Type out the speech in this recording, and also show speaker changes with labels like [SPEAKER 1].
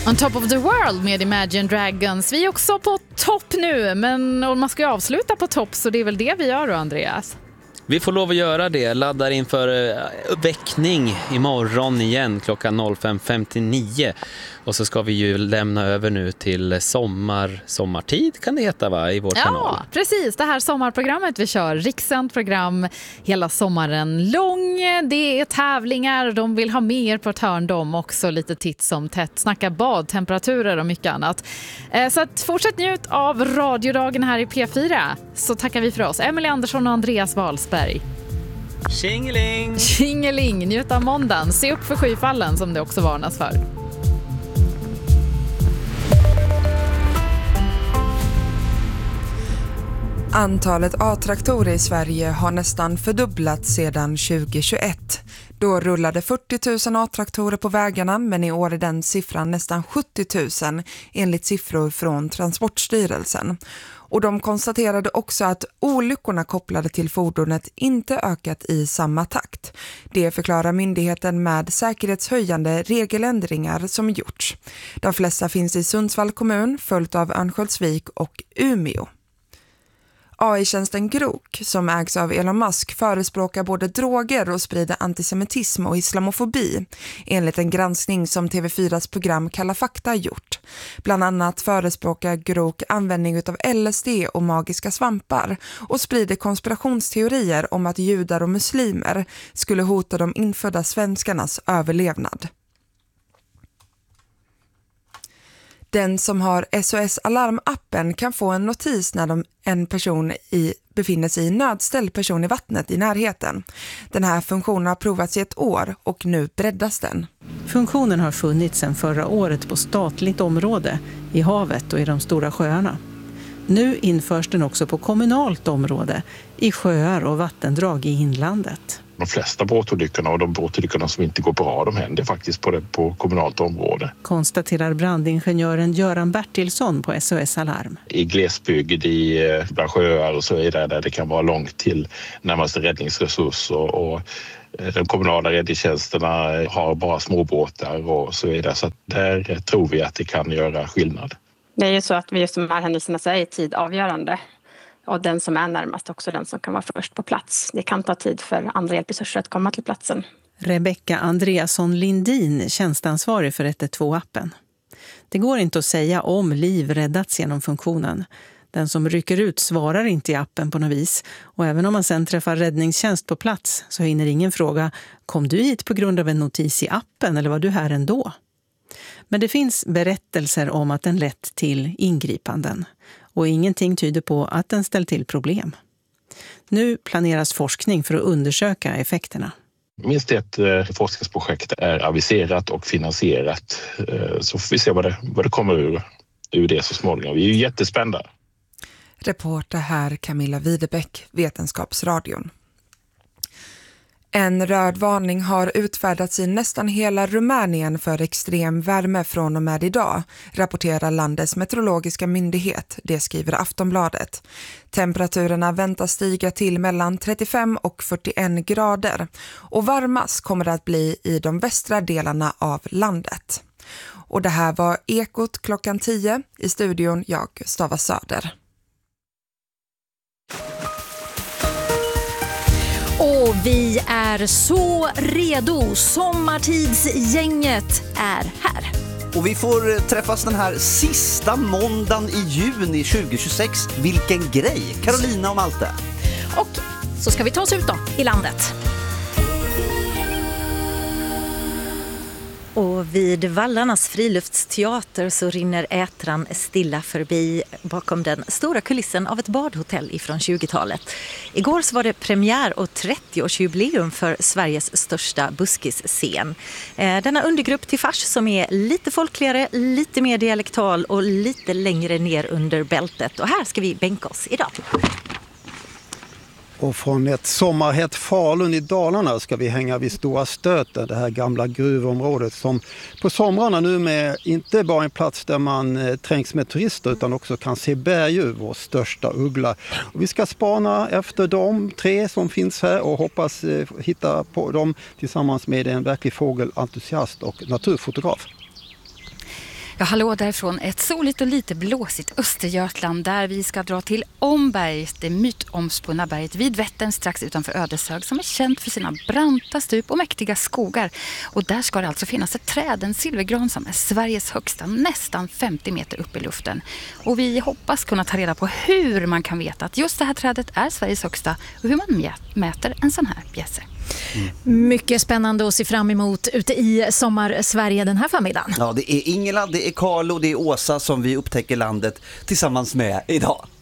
[SPEAKER 1] On top of the world med Imagine Dragons. Vi är också på topp nu, men man ska ju avsluta på topp, så det är väl det vi gör då, Andreas?
[SPEAKER 2] Vi får lov att göra det. Laddar inför väckning imorgon igen klockan 05.59. Och så ska vi ju lämna över nu till sommartid kan det heta, va, i vår kanal.
[SPEAKER 1] Ja, precis. Det här sommarprogrammet vi kör. Rikssänt program hela sommaren lång. Det är tävlingar. De vill ha mer på ett hörn. De också lite titt som tätt. Snacka bad, temperaturer och mycket annat. Så att fortsätt njut av radiodagen här i P4. Så tackar vi för oss. Emily Andersson och Andreas Wahlsberg.
[SPEAKER 2] Tjingeling!
[SPEAKER 1] Tjingeling! Njut av måndagen. Se upp för skyfallen som det också varnas för.
[SPEAKER 3] Antalet A-traktorer i Sverige har nästan fördubblats sedan 2021. Då rullade 40 000 A-traktorer på vägarna, men i år är den siffran nästan 70 000 enligt siffror från Transportstyrelsen. Och de konstaterade också att olyckorna kopplade till fordonet inte ökat i samma takt. Det förklarar myndigheten med säkerhetshöjande regeländringar som gjorts. De flesta finns i Sundsvall kommun, följt av Örnsköldsvik och Umeå. AI-tjänsten Grok, som ägs av Elon Musk, förespråkar både droger och sprider antisemitism och islamofobi, enligt en granskning som TV4s program Kalla fakta gjort. Bland annat förespråkar Grok användning av LSD och magiska svampar och sprider konspirationsteorier om att judar och muslimer skulle hota de infödda svenskarnas överlevnad. Den som har SOS Alarm-appen kan få en notis när en person befinner sig i nödställd person i vattnet i närheten. Den här funktionen har provats i ett år och nu breddas den.
[SPEAKER 4] Funktionen har funnits sedan förra året på statligt område, i havet och i de stora sjöarna. Nu införs den också på kommunalt område, i sjöar och vattendrag i inlandet.
[SPEAKER 5] De flesta båtolyckorna och de båtolyckorna som inte går bra, de händer faktiskt på kommunalt område.
[SPEAKER 4] Konstaterar brandingenjören Göran Bertilsson på SOS Alarm.
[SPEAKER 5] I glesbygd, bland sjöar och så vidare, där det kan vara långt till närmaste räddningsresurs och de kommunala räddningstjänsterna har bara småbåtar och så vidare. Så att där tror vi att det kan göra skillnad.
[SPEAKER 6] Det är ju så att vi just de här händelserna så är i tid avgörande. Och den som är närmast också den som kan vara först på plats. Det kan ta tid för andra hjälpresurser att komma till platsen.
[SPEAKER 4] Rebecka Andreasson Lindin, tjänstansvarig för 112-appen. Det går inte att säga om liv räddats genom funktionen. Den som rycker ut svarar inte i appen på något vis. Och även om man sen träffar räddningstjänst på plats så hinner ingen fråga: kom du hit på grund av en notis i appen eller var du här ändå? Men det finns berättelser om att den lett till ingripanden. Och ingenting tyder på att den ställt till problem. Nu planeras forskning för att undersöka effekterna.
[SPEAKER 5] Minst ett forskningsprojekt är aviserat och finansierat. Så får vi se vad det kommer ur det så småningom. Vi är ju jättespända.
[SPEAKER 3] Reporter här Camilla Widebeck, Vetenskapsradion. En röd varning har utfärdats i nästan hela Rumänien för extrem värme från och med idag, rapporterar landets meteorologiska myndighet, det skriver Aftonbladet. Temperaturerna väntas stiga till mellan 35 och 41 grader och varmast kommer det att bli i de västra delarna av landet. Och det här var Ekot klockan 10, i studion jag, Stava Söder.
[SPEAKER 7] Och vi är så redo. Sommartidsgänget är här.
[SPEAKER 8] Och vi får träffas den här sista måndagen i juni 2026. Vilken grej! Carolina och Malte.
[SPEAKER 7] Och så ska vi ta oss ut då i landet. Och vid Vallarnas friluftsteater så rinner Ätran stilla förbi bakom den stora kulissen av ett badhotell ifrån 20-talet. Igår så var det premiär och 30-årsjubileum för Sveriges största buskisscen. Denna undergrupp till fars som är lite folkligare, lite mer dialektal och lite längre ner under bältet. Och här ska vi bänka oss idag.
[SPEAKER 9] Och från ett sommarhett Falun i Dalarna ska vi hänga vid Stora Stöten, det här gamla gruvområdet som på somrarna nu med inte bara en plats där man trängs med turister utan också kan se berguv, vår största uggla. Och vi ska spana efter de 3 som finns här och hoppas hitta på dem tillsammans med en verklig fågelentusiast och naturfotograf.
[SPEAKER 10] Ja, hallå därifrån ett soligt och lite blåsigt Östergötland där vi ska dra till Omberg, det mytomspunna berget vid Vättern strax utanför Ödeshög som är känt för sina branta stup och mäktiga skogar. Och där ska det alltså finnas ett träd, en silvergran som är Sveriges högsta, nästan 50 meter upp i luften. Och vi hoppas kunna ta reda på hur man kan veta att just det här trädet är Sveriges högsta och hur man mäter en sån här bjässe.
[SPEAKER 11] Mycket spännande att se fram emot ute i Sommarsverige den här förmiddagen.
[SPEAKER 8] Ja, det är Ingela, det är Carlo, det är Åsa som vi upptäcker landet tillsammans med idag.